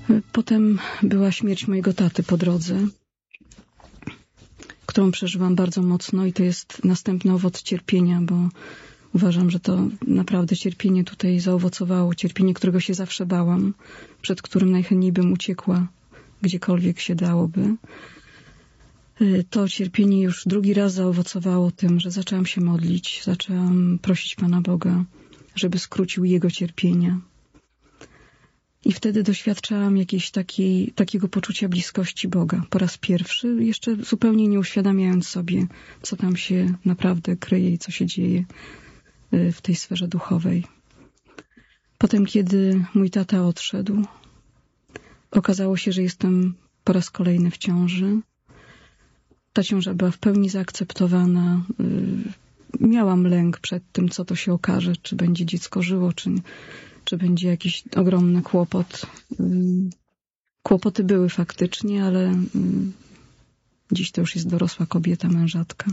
Potem była śmierć mojego taty po drodze, którą przeżyłam bardzo mocno i to jest następny owoc cierpienia, bo uważam, że to naprawdę cierpienie tutaj zaowocowało. Cierpienie, którego się zawsze bałam, przed którym najchętniej bym uciekła, gdziekolwiek się dałoby. To cierpienie już drugi raz zaowocowało tym, że zaczęłam się modlić, zaczęłam prosić Pana Boga, żeby skrócił Jego cierpienia. I wtedy doświadczałam takiego poczucia bliskości Boga po raz pierwszy, jeszcze zupełnie nie uświadamiając sobie, co tam się naprawdę kryje i co się dzieje w tej sferze duchowej. Potem, kiedy mój tata odszedł, okazało się, że jestem po raz kolejny w ciąży. Ta ciąża była w pełni zaakceptowana. Miałam lęk przed tym, co to się okaże, czy będzie dziecko żyło, czy będzie jakiś ogromny kłopot. Kłopoty były faktycznie, ale dziś to już jest dorosła kobieta, mężatka.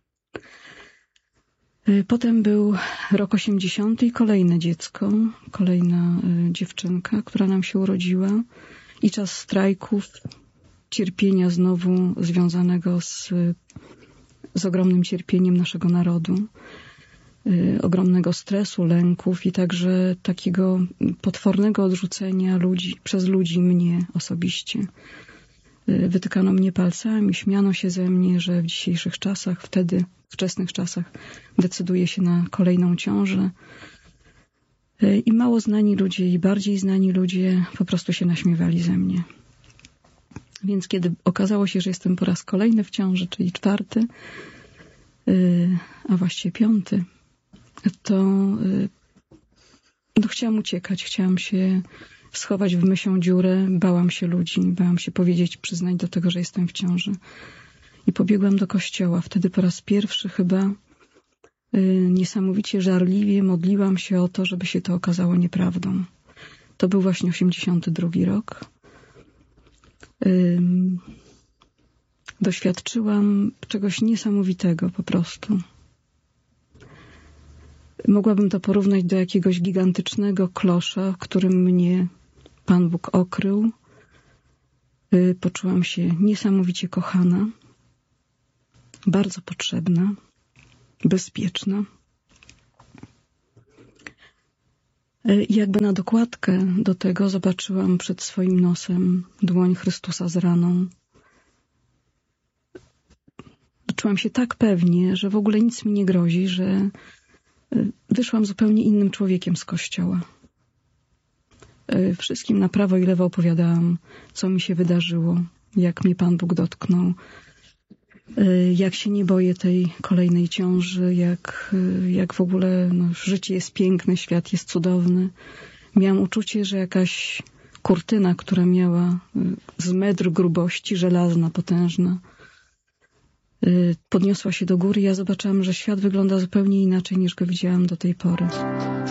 Potem był rok 80 i kolejne dziecko, kolejna dziewczynka, która nam się urodziła i czas strajków, cierpienia znowu związanego z ogromnym cierpieniem naszego narodu, ogromnego stresu, lęków i także takiego potwornego odrzucenia przez ludzi, mnie osobiście. Wytykano mnie palcami, śmiano się ze mnie, że w dzisiejszych czasach, wtedy, w wczesnych czasach decyduję się na kolejną ciążę. I mało znani ludzie i bardziej znani ludzie po prostu się naśmiewali ze mnie. Więc kiedy okazało się, że jestem po raz kolejny w ciąży, czyli 4, a właściwie 5, to chciałam uciekać, chciałam się schować w mysią dziurę, bałam się ludzi, bałam się przyznać do tego, że jestem w ciąży. I pobiegłam do kościoła. Wtedy po raz pierwszy chyba niesamowicie żarliwie modliłam się o to, żeby się to okazało nieprawdą. To był właśnie 82 rok. Doświadczyłam czegoś niesamowitego po prostu. Mogłabym to porównać do jakiegoś gigantycznego klosza, w którym mnie Pan Bóg okrył. Poczułam się niesamowicie kochana, bardzo potrzebna, bezpieczna. I jakby na dokładkę do tego zobaczyłam przed swoim nosem dłoń Chrystusa z raną. Czułam się tak pewnie, że w ogóle nic mi nie grozi, że wyszłam zupełnie innym człowiekiem z kościoła. Wszystkim na prawo i lewo opowiadałam, co mi się wydarzyło, jak mnie Pan Bóg dotknął, jak się nie boję tej kolejnej ciąży, jak w ogóle życie jest piękne, świat jest cudowny. Miałam uczucie, że jakaś kurtyna, która miała z metr grubości, żelazna, potężna, podniosła się do góry. Ja zobaczyłam, że świat wygląda zupełnie inaczej, niż go widziałam do tej pory.